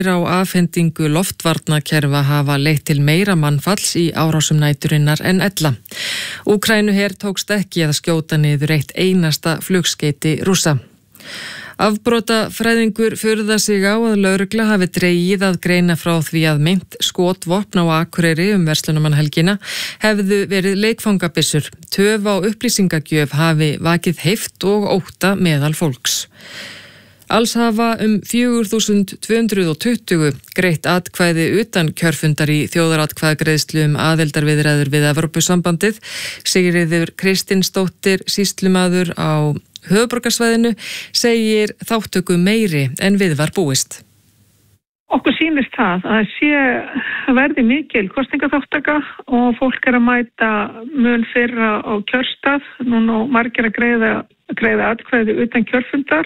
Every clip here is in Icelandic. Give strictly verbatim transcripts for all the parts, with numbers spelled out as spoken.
á afhendingu loftvarnakerfa hafa leitt til meira mannfalls í árásum næturinnar en ella. Úkraínuher tókst ekki að skjóta niður eitt einasta flugskeyti Rússa. Afbrotafræðingur furða sig á að lögregla hafi dregið að greina frá því að meint skotvopn á Akureyri um verslunarmannahelgina hefðu verið leikfangabissur. Töf á upplýsingagjöf hafi vakið heift og ótta meðal fólks. Alls hafa um fjögur þúsund tvö hundruð tuttugu greitt atkvæði utan kjörfundar í þjóðaratkvæðagreiðslu um aðildarviðræður við Evrópusambandið. Sigríður Kristinsdóttir, sýslumaður á höfuðborgarsvæðinu, segir þáttöku meiri en við var búist. Okkur sýnist það að sé verði mikil kosningaþáttaka og fólk er að mæta mun fyrra á kjörstað. Núna margir að greiða, greiða atkvæði utan kjörfundar.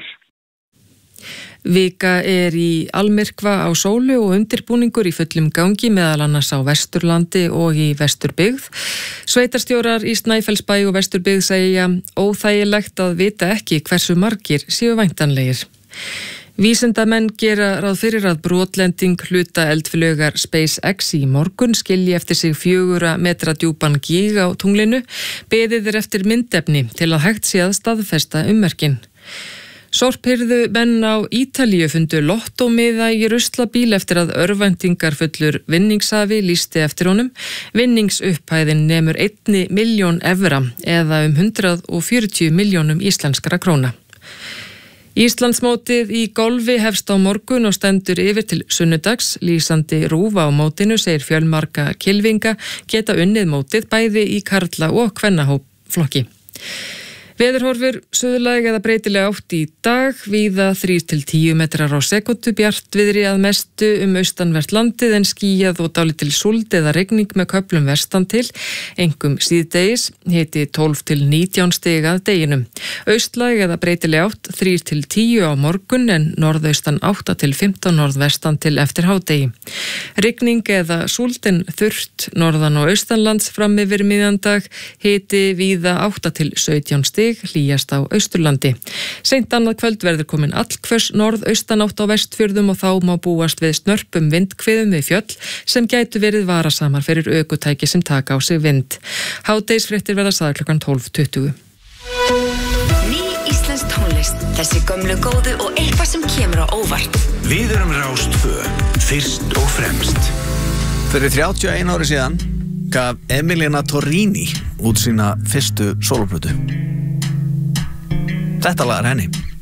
Vika er í almyrkva á sólu og undirbúningur í fullum gangi meðal annars á Vesturlandi og í Vesturbyggð. Sveitarstjórar í Snæfellsbæ og Vesturbyggð segja óþægilegt að vita ekki hversu margir séu væntanlegir. Vísindamenn gera ráð fyrir að brotlending hluta eldflaugar SpaceX í morgun skilji eftir sig fjögurra metra djúpan gíg á tunglinu. Beðið er eftir myndefni til að hægt sé að staðfesta ummerkin. Sorphirðu menn á Ítalíu fundu lottómiða í ruslabíl eftir að örvæntingarfullur vinningshafi lýsti eftir honum. Vinningsupphæðin nemur einni milljón evra eða um hundrað og fjörutíu milljónum íslenskra króna. Íslandsmótið í golfi hefst á morgun og stendur yfir til sunnudags. Lýsandi RÚV á mótinu segir fjölmarga kylfinga geta unnið mótið bæði í karla- og kvennahópflokki. Veðurhorfur suðlæg eða breytileg átt í dag, víða þrír til tíu metrar á sekúndu, bjartviðri að mestu um austanvert landið en skýjað og dálítil súld eða rigning með köflum vestan til, einkum síðdegis, hiti tólf til nítján stig að deginum. Austlæg eða breytileg átt, þrír til tíu á morgun en norðaustan átta til fimmtán norðvestan til eftir hádegi. Rigning eða súld en þurrt norðan og austanlands fram yfir miðjandag, hiti víða átta til sautján stig, hlýjast á Austurlandi. Seint annað kvöld verður komin allhvöss norðaustanátt á Vestfjörðum og þá má búast við snörpum vindhviðum við fjöll sem gætu verið varasamar fyrir ökutæki sem taka á sig vind. Hádegisfréttir verða sagðar klukkan tólf tuttugu. Ný íslensk tónlist, þessi gömlu góðu og eitthvað sem kemur á óvart. Við erum Rás tvö, fyrst og fremst. Fyrir þrjátíu og einu ári síðan gaf Emiliana Torrini út sína fyrstu sólóplötu. Þetta lag er henni.